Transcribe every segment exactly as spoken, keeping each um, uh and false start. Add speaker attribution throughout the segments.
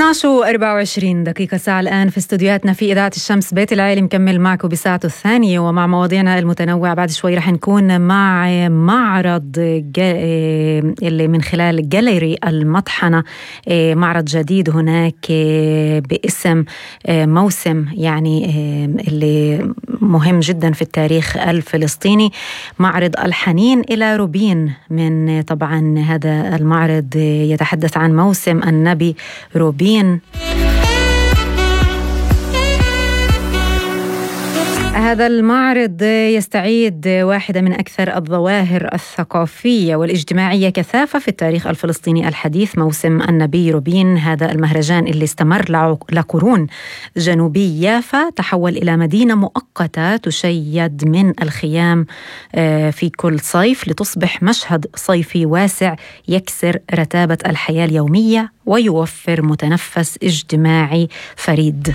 Speaker 1: اثنعش وأربعة وعشرين دقيقة ساعة الآن في استوديوهاتنا في إذاعة الشمس بيت العالي، مكمل معكم بساعته الثانية ومع مواضيعنا المتنوعة. بعد شوي رح نكون مع معرض اللي من خلال جاليري المطحنة، معرض جديد هناك باسم موسم يعني اللي مهم جدا في التاريخ الفلسطيني، معرض الحنين إلى روبين. من طبعا هذا المعرض يتحدث عن موسم النبي روبين. هذا المعرض يستعيد واحدة من أكثر الظواهر الثقافية والاجتماعية كثافة في التاريخ الفلسطيني الحديث، موسم النبي روبين. هذا المهرجان اللي استمر لقرون جنوبي يافا تحول إلى مدينة مؤقتة تشيد من الخيام في كل صيف لتصبح مشهد صيفي واسع يكسر رتابة الحياة اليومية ويوفر متنفس اجتماعي فريد.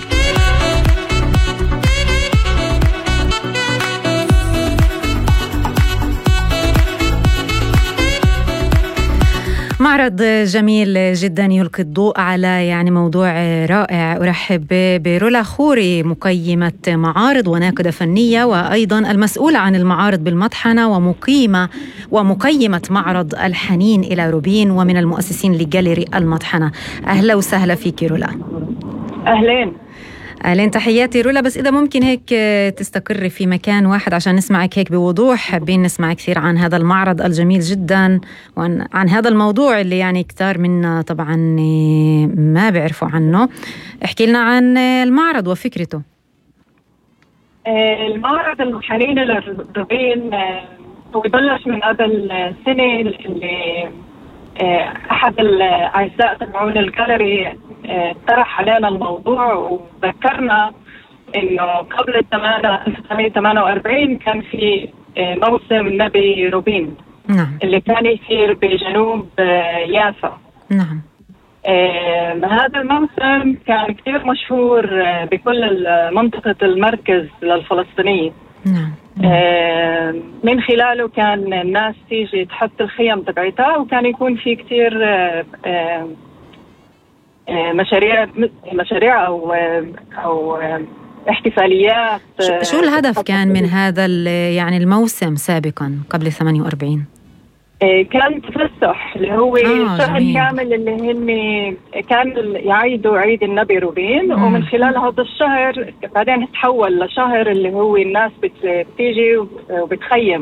Speaker 1: معرض جميل جدا يلقي الضوء على يعني موضوع رائع. أرحب برولا خوري، مقيمة معارض وناقدة فنية وأيضا المسؤولة عن المعارض بالمطحنة ومقيمة ومقيمة معرض الحنين إلى روبين ومن المؤسسين لجاليري المطحنة. أهلا وسهلا فيك رولا.
Speaker 2: أهلين
Speaker 1: أهلين، تحياتي رولا. بس إذا ممكن هيك تستقر في مكان واحد عشان نسمعك هيك بوضوح، حابين نسمع كثير عن هذا المعرض الجميل جدا وعن عن هذا الموضوع اللي يعني كتار منا طبعا ما بيعرفوا عنه. احكي لنا عن المعرض وفكرته.
Speaker 2: المعرض الحنين للروبين هو بلش من قبل سنة، اللي أحد الأعزاء تبعون الجاليري طرح علينا الموضوع وذكرنا إنه قبل ألف وتسعمائة وثمانية وأربعين كان في موسم نبي روبين.
Speaker 1: نعم.
Speaker 2: اللي كان يصير بجنوب يافا.
Speaker 1: نعم.
Speaker 2: آه هذا الموسم كان كثير مشهور بكل منطقة المركز للفلسطينيين.
Speaker 1: نعم.
Speaker 2: آه من خلاله كان الناس تيجي تحط الخيم تبعتها، وكان يكون في كتير آه آه مشاريع مشاريع أو أو احتفاليات.
Speaker 1: شو الهدف كان من هذا يعني الموسم سابقا قبل ثمانية وأربعين؟
Speaker 2: كان تفسح اللي هو
Speaker 1: آه
Speaker 2: شهر كامل، اللي هن كان يعيدوا عيد النبي روبين. مم. ومن خلال هذا الشهر بعدين تحول لشهر اللي هو الناس بتيجي وبتخيم